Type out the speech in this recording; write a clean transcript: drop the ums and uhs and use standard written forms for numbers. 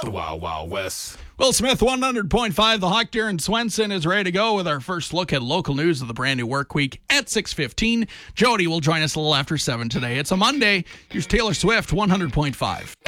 The Wild Wild West. Will Smith, 100.5. The Hawk, Darren Swenson, is ready to go with our first look at local news of the brand new work week at 6:15. Jody will join us a little after 7 today. It's a Monday. Here's Taylor Swift, 100.5.